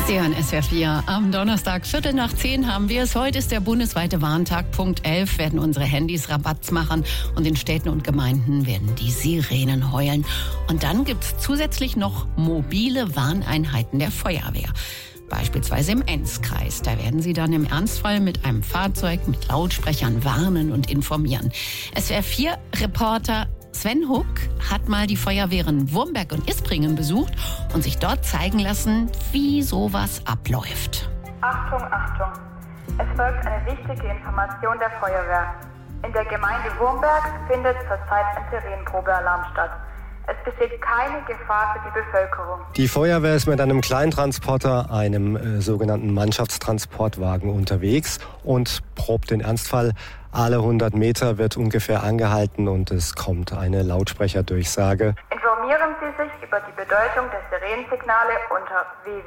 Sie hören SWR 4 am Donnerstag, 10:15 haben wir es. Heute ist der bundesweite Warntag. Punkt 11 werden unsere Handys Rabatz machen und in Städten und Gemeinden werden die Sirenen heulen. Und dann gibt es zusätzlich noch mobile Warneinheiten der Feuerwehr. Beispielsweise im Enzkreis. Da werden sie dann im Ernstfall mit einem Fahrzeug mit Lautsprechern warnen und informieren. SWR 4-Reporter Sven Huck hat mal die Feuerwehren Wurmberg und Ispringen besucht und sich dort zeigen lassen, wie sowas abläuft. Achtung, Achtung! Es folgt eine wichtige Information der Feuerwehr. In der Gemeinde Wurmberg findet zurzeit ein Sirenenprobealarm statt. Es besteht keine Gefahr für die Bevölkerung. Die Feuerwehr ist mit einem Kleintransporter, einem sogenannten Mannschaftstransportwagen unterwegs und probt den Ernstfall. Alle 100 Meter wird ungefähr angehalten und es kommt eine Lautsprecherdurchsage. Informieren Sie sich über die Bedeutung der Sirenensignale unter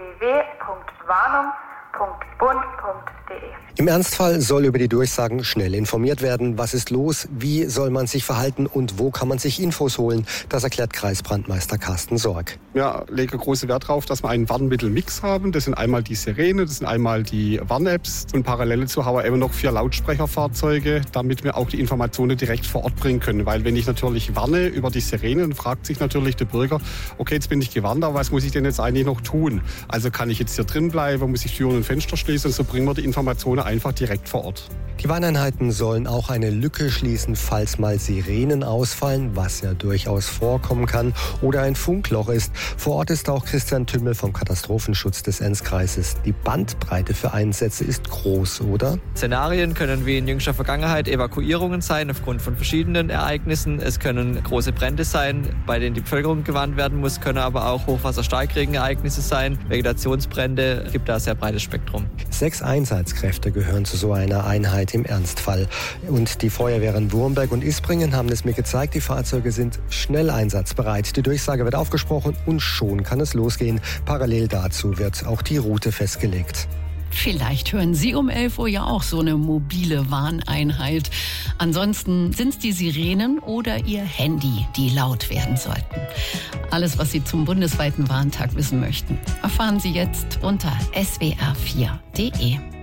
www.warnung.bund.de. Im Ernstfall soll über die Durchsagen schnell informiert werden. Was ist los? Wie soll man sich verhalten? Und wo kann man sich Infos holen? Das erklärt Kreisbrandmeister Carsten Sorg. Wir legen großen Wert darauf, dass wir einen Warnmittelmix haben. Das sind einmal die Sirene, das sind einmal die Warn-Apps. Und parallel dazu haben wir immer noch 4 Lautsprecherfahrzeuge, damit wir auch die Informationen direkt vor Ort bringen können. Weil wenn ich natürlich warne über die Sirene, dann fragt sich natürlich der Bürger, okay, jetzt bin ich gewarnt, aber was muss ich denn jetzt eigentlich noch tun? Also kann ich jetzt hier drin bleiben, muss ich Türen und Fenster schließen? Und so bringen wir die Informationen einfach direkt vor Ort. Die Warneinheiten sollen auch eine Lücke schließen, falls mal Sirenen ausfallen, was ja durchaus vorkommen kann, oder ein Funkloch ist. Vor Ort ist auch Christian Tümmel vom Katastrophenschutz des Enzkreises. Die Bandbreite für Einsätze ist groß, oder? Szenarien können wie in jüngster Vergangenheit Evakuierungen sein aufgrund von verschiedenen Ereignissen. Es können große Brände sein, bei denen die Bevölkerung gewarnt werden muss, können aber auch Hochwasser-Starkregenereignisse sein, Vegetationsbrände. Es gibt da ein sehr breites Spektrum. 6 Einsatzkräfte gehören zu so einer Einheit im Ernstfall. Und die Feuerwehren Wurmberg und Ispringen haben es mir gezeigt, die Fahrzeuge sind schnell einsatzbereit. Die Durchsage wird aufgesprochen und schon kann es losgehen. Parallel dazu wird auch die Route festgelegt. Vielleicht hören Sie um 11 Uhr ja auch so eine mobile Warneinheit. Ansonsten sind es die Sirenen oder Ihr Handy, die laut werden sollten. Alles, was Sie zum bundesweiten Warntag wissen möchten, erfahren Sie jetzt unter swr4.de.